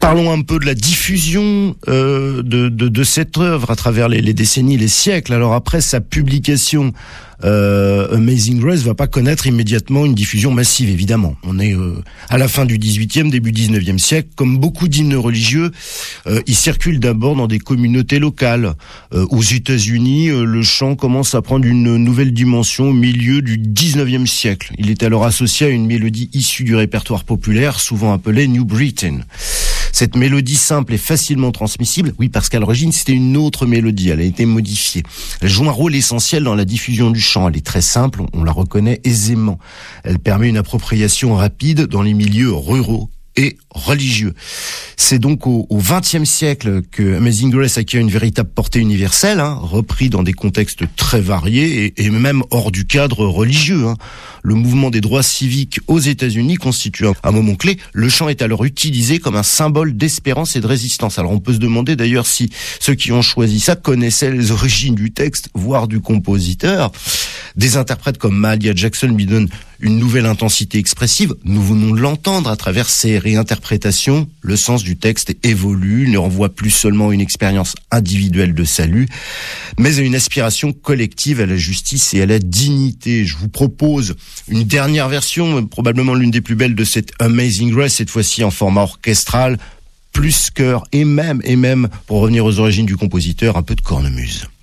Parlons un peu de la diffusion de cette œuvre à travers les décennies, les siècles. Alors après sa publication, Amazing Grace va pas connaître immédiatement une diffusion massive, évidemment. On est à la fin du XVIIIe, début XIXe siècle. Comme beaucoup d'hymnes religieux, ils circulent d'abord dans des communautés locales. Aux États-Unis, le chant commence à prendre une nouvelle dimension au milieu du XIXe siècle. Il est alors associé à une mélodie issue du répertoire populaire, souvent appelée New Britain. Cette mélodie simple et facilement transmissible, oui, parce qu'à l'origine, c'était une autre mélodie, elle a été modifiée. Elle joue un rôle essentiel dans la diffusion du chant. Elle est très simple, on la reconnaît aisément. Elle permet une appropriation rapide dans les milieux ruraux et religieux. C'est donc au XXe siècle que Amazing Grace acquiert une véritable portée universelle, repris dans des contextes très variés et même hors du cadre religieux. Le mouvement des droits civiques aux États-Unis constitue un moment clé. Le chant est alors utilisé comme un symbole d'espérance et de résistance. Alors on peut se demander d'ailleurs si ceux qui ont choisi ça connaissaient les origines du texte, voire du compositeur. Des interprètes comme Mahalia Jackson lui donnent une nouvelle intensité expressive. Nous venons de l'entendre à travers ces réinterprétations. Le sens du texte évolue, il ne renvoie plus seulement à une expérience individuelle de salut, mais à une aspiration collective à la justice et à la dignité. Je vous propose une dernière version, probablement l'une des plus belles de cette Amazing Grace, cette fois-ci en format orchestral, plus chœur et même, pour revenir aux origines du compositeur, un peu de cornemuse.